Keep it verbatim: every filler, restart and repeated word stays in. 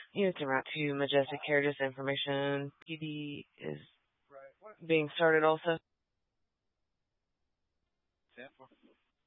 Units en route to Majestic Care, just information. P D is being started also.